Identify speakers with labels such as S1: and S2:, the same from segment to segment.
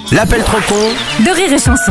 S1: L'appel trop con
S2: de Rire et Chanson.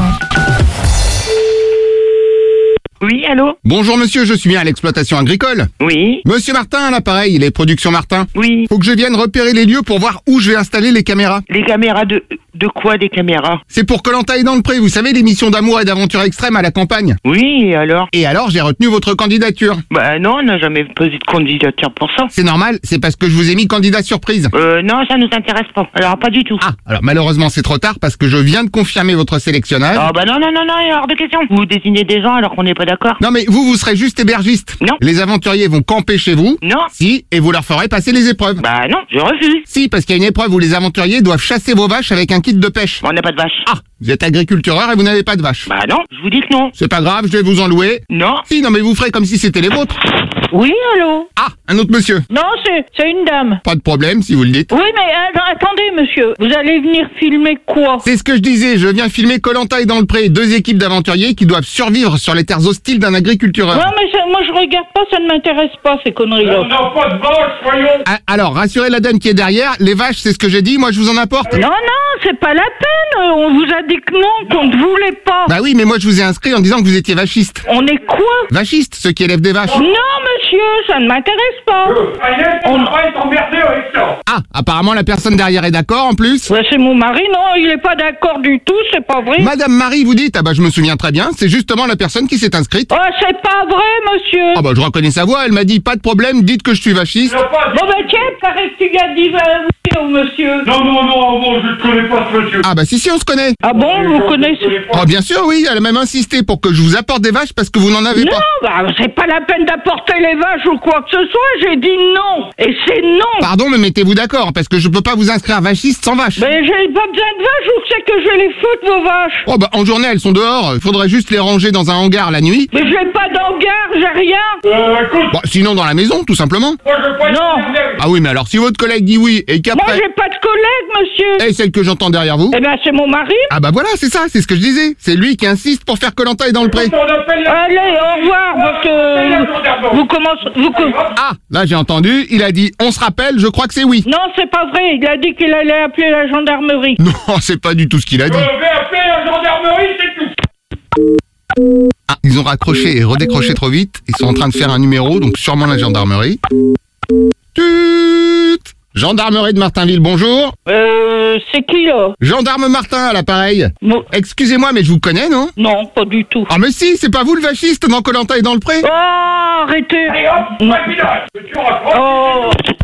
S3: Oui, allô?
S4: Bonjour monsieur, je suis bien à l'exploitation agricole.
S3: Oui,
S4: Monsieur Martin à l'appareil, les productions Martin.
S3: oui.
S4: Faut que je vienne repérer les lieux pour voir où je vais installer les caméras.
S3: Les caméras de quoi, des caméras?
S4: C'est pour Koh-Lanta et dans le pré, vous savez, l'émission d'amour et d'aventure extrême à la campagne.
S3: Oui, et alors?
S4: Et alors, j'ai retenu votre candidature.
S3: Bah non, on n'a jamais posé de candidature pour ça.
S4: C'est normal, c'est parce que je vous ai mis candidat surprise.
S3: Non, ça nous intéresse pas. Alors, pas du tout.
S4: Ah, alors malheureusement c'est trop tard parce que je viens de confirmer votre sélectionnage.
S3: Ah bah non, il est hors de question. Vous désignez des gens alors qu'on n'est pas d'accord.
S4: Non mais vous serez juste hébergiste.
S3: Non.
S4: Les aventuriers vont camper chez vous.
S3: Non.
S4: Si, et vous leur ferez passer les épreuves.
S3: Bah non, je refuse.
S4: Si, parce qu'il y a une épreuve où les aventuriers doivent chasser vos vaches avec un kit de pêche.
S3: On n'a pas de vache.
S4: Ah, vous êtes agriculteur et vous n'avez pas de vaches.
S3: Bah non, je vous dis que non.
S4: C'est pas grave, je vais vous en louer.
S3: Non.
S4: Si, non mais vous ferez comme si c'était les vôtres.
S5: Oui, allô?
S4: Ah, un autre monsieur.
S5: Non, c'est une dame.
S4: Pas de problème si vous le dites.
S5: Oui, mais attendez, monsieur. Vous allez venir filmer quoi?
S4: C'est ce que je disais, je viens filmer Koh-Lanta et dans le pré, deux équipes d'aventuriers qui doivent survivre sur les terres hostiles d'un agriculteur.
S5: Non, mais moi, je regarde pas, ça ne m'intéresse pas, ces conneries-là.
S6: On n'a pas de vache, voyons.
S4: Ah, alors, rassurez la dame qui est derrière, les vaches, c'est ce que j'ai dit, moi je vous en apporte.
S5: Non, c'est pas la peine. On vous a dit que non, qu'on ne voulait pas.
S4: Bah oui, mais moi je vous ai inscrit en disant que vous étiez vachiste.
S5: On est quoi?
S4: Vachiste, ceux qui élèvent des vaches.
S5: Non, monsieur, ça ne m'intéresse pas.
S6: Agnès, on va être emmerdé avec ça.
S4: Ah, apparemment la personne derrière est d'accord en plus.
S5: Ouais, c'est mon mari, non, il est pas d'accord du tout, c'est pas vrai.
S4: Madame Marie, vous dites, ah bah je me souviens très bien, c'est justement la personne qui s'est inscrite.
S5: Oh, c'est pas vrai, monsieur.
S4: Ah bah je reconnais sa voix, elle m'a dit pas de problème, dites que je suis vachiste.
S5: Bon, ben tiens, paraît que tu as dit oui au monsieur.
S6: Non, je ne connais pas ce monsieur.
S4: Ah bah si on se connaît.
S5: Ah bon, vous connaissez?
S4: Oh bien sûr oui, elle a même insisté pour que je vous apporte des vaches parce que vous n'en avez
S5: Non,
S4: pas.
S5: bah c'est pas la peine d'apporter les vaches ou quoi que ce soit, j'ai dit non. Et c'est non.
S4: Pardon, mais mettez-vous d'accord, parce que je peux pas vous inscrire vachiste sans vaches.
S5: Mais j'ai pas besoin de vaches, où c'est que je vais les foutre vos vaches?
S4: Oh bah en journée elles sont dehors, il faudrait juste les ranger dans un hangar la nuit.
S5: Mais j'ai pas d'hangar, j'ai rien.
S6: Écoute,
S4: Bon, sinon dans la maison, tout simplement.
S6: moi je veux pas être
S5: Non.
S6: emmerdé.
S4: Ah oui, mais alors si votre collègue dit oui et
S5: Moi
S4: qu'après...
S5: j'ai pas de collègue, monsieur.
S4: Et celle que j'entends derrière vous?
S5: Eh ben c'est mon mari.
S4: Ah bah voilà, c'est ça, c'est ce que je disais. C'est lui qui insiste pour faire Koh-Lanta et dans le pré.
S6: On appelle la...
S5: Allez, au revoir, parce que vous commencez...
S4: Ah, là j'ai entendu, il a dit on se rappelle, je crois que c'est oui.
S5: Non, c'est pas vrai, il a dit qu'il allait appeler la gendarmerie.
S4: Non, c'est pas du tout ce qu'il a dit.
S6: Je vais appeler la gendarmerie, c'est tout.
S4: Ah, ils ont raccroché et redécroché trop vite. Ils sont en train de faire un numéro, donc sûrement la gendarmerie. Tut. Gendarmerie de Martinville, bonjour.
S5: C'est qui, là?
S4: Gendarme Martin à l'appareil.
S5: Bon,
S4: Excusez-moi, mais je vous connais, non?
S5: non, pas du tout.
S4: Ah mais si, c'est pas vous le vachiste dans Koh-Lanta et dans le pré?
S5: Oh, arrêtez.
S6: Allez hop, ouais, village. Tu raccroches.
S5: Oh.